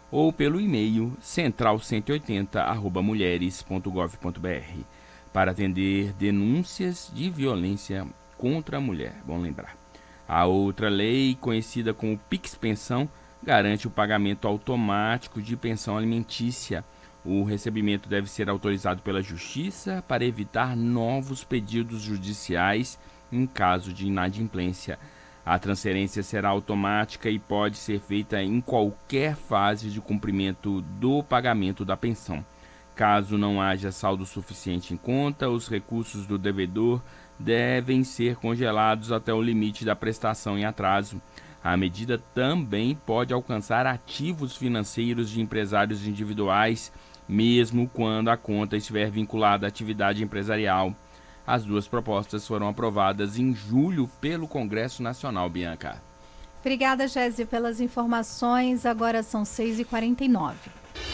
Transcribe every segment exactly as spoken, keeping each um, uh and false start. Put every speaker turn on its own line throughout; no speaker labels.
ou pelo e-mail central cento e oitenta arroba mulheres ponto gov ponto br para atender denúncias de violência contra a mulher. Bom lembrar. A outra lei, conhecida como Pix Pensão, garante o pagamento automático de pensão alimentícia. O recebimento deve ser autorizado pela Justiça para evitar novos pedidos judiciais em caso de inadimplência. A transferência será automática e pode ser feita em qualquer fase de cumprimento do pagamento da pensão. Caso não haja saldo suficiente em conta, os recursos do devedor devem ser congelados até o limite da prestação em atraso. A medida também pode alcançar ativos financeiros de empresários individuais, mesmo quando a conta estiver vinculada à atividade empresarial. As duas propostas foram aprovadas em julho pelo Congresso Nacional, Bianca.
Obrigada, Gésio, pelas informações. Agora são seis e quarenta e nove.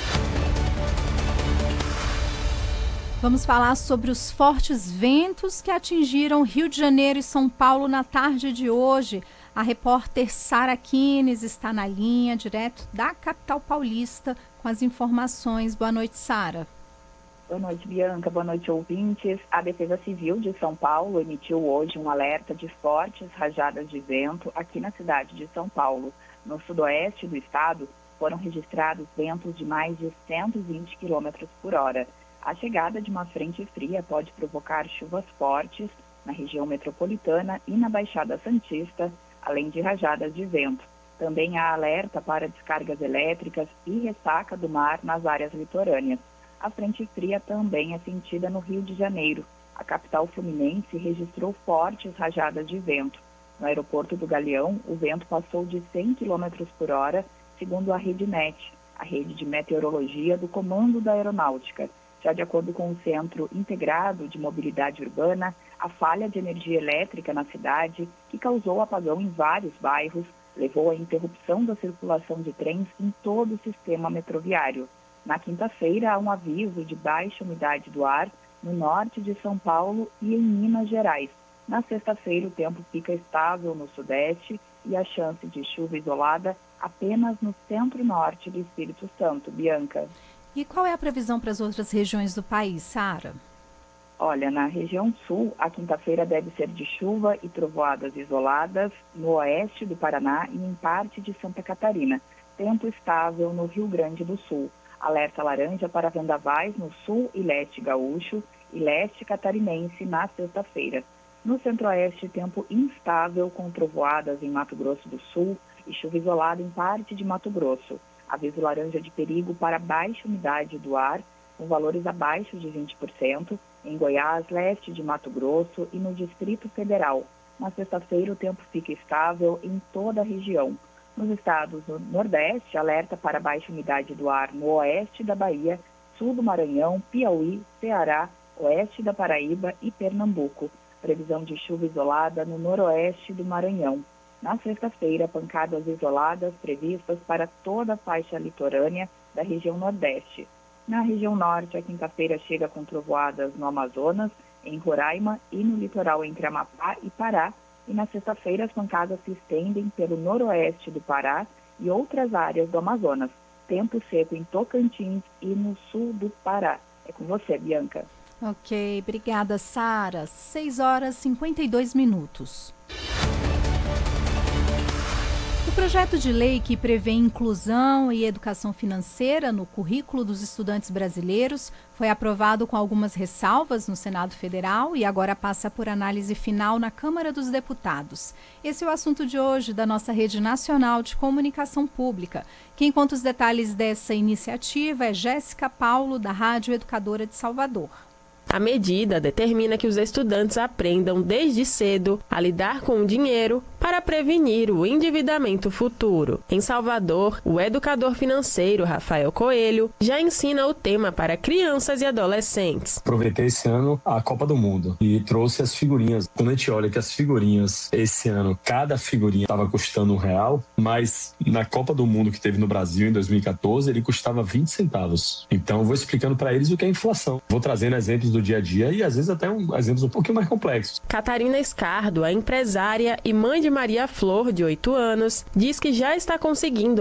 Vamos falar sobre os fortes ventos que atingiram Rio de Janeiro e São Paulo na tarde de hoje. A repórter Sara Kines está na linha, direto da capital paulista, com as informações. Boa noite, Sara.
Boa noite, Bianca. Boa noite, ouvintes. A Defesa Civil de São Paulo emitiu hoje um alerta de fortes rajadas de vento aqui na cidade de São Paulo. No sudoeste do estado, foram registrados ventos de mais de cento e vinte quilômetros por hora. A chegada de uma frente fria pode provocar chuvas fortes na região metropolitana e na Baixada Santista, além de rajadas de vento. Também há alerta para descargas elétricas e ressaca do mar nas áreas litorâneas. A frente fria também é sentida no Rio de Janeiro. A capital fluminense registrou fortes rajadas de vento. No aeroporto do Galeão, o vento passou de cem quilômetros por hora, segundo a RedeMet, a rede de meteorologia do Comando da Aeronáutica. Já de acordo com o Centro Integrado de Mobilidade Urbana, a falha de energia elétrica na cidade, que causou apagão em vários bairros, levou à interrupção da circulação de trens em todo o sistema metroviário. Na quinta-feira, há um aviso de baixa umidade do ar no norte de São Paulo e em Minas Gerais. Na sexta-feira, o tempo fica estável no sudeste e a chance de chuva isolada apenas no centro-norte do Espírito Santo. Bianca.
E qual é a previsão para as outras regiões do país, Sara?
Olha, na região sul, a quinta-feira deve ser de chuva e trovoadas isoladas no oeste do Paraná e em parte de Santa Catarina. Tempo estável no Rio Grande do Sul. Alerta laranja para vendavais no sul e leste gaúcho e leste catarinense na sexta-feira. No centro-oeste, tempo instável com trovoadas em Mato Grosso do Sul e chuva isolada em parte de Mato Grosso. Aviso laranja de perigo para baixa umidade do ar, com valores abaixo de vinte por cento, em Goiás, leste de Mato Grosso e no Distrito Federal. Na sexta-feira, o tempo fica estável em toda a região. Nos estados do Nordeste, alerta para baixa umidade do ar no oeste da Bahia, sul do Maranhão, Piauí, Ceará, oeste da Paraíba e Pernambuco. Previsão de chuva isolada no noroeste do Maranhão. Na sexta-feira, pancadas isoladas previstas para toda a faixa litorânea da região Nordeste. Na região Norte, a quinta-feira chega com trovoadas no Amazonas, em Roraima e no litoral entre Amapá e Pará. E na sexta-feira, as pancadas se estendem pelo noroeste do Pará e outras áreas do Amazonas. Tempo seco em Tocantins e no sul do Pará. É com você, Bianca.
Ok, obrigada, Sara. seis horas e cinquenta e dois minutos. O projeto de lei que prevê inclusão e educação financeira no currículo dos estudantes brasileiros foi aprovado com algumas ressalvas no Senado Federal e agora passa por análise final na Câmara dos Deputados. Esse é o assunto de hoje da nossa Rede Nacional de Comunicação Pública. Quem conta os detalhes dessa iniciativa é Jéssica Paulo, da Rádio Educadora de Salvador.
A medida determina que os estudantes aprendam desde cedo a lidar com o dinheiro para prevenir o endividamento futuro. Em Salvador, o educador financeiro Rafael Coelho já ensina o tema para crianças e adolescentes.
Aproveitei esse ano a Copa do Mundo e trouxe as figurinhas. Quando a gente olha que as figurinhas, esse ano, cada figurinha estava custando um real, mas na Copa do Mundo que teve no Brasil em dois mil e quatorze, ele custava vinte centavos. Então, eu vou explicando para eles o que é inflação. Vou trazendo exemplos do dia a dia e às vezes até um, exemplos um pouquinho mais complexos.
Catarina Escardo, a empresária e mãe de Maria Flor, de oito anos, diz que já está conseguindo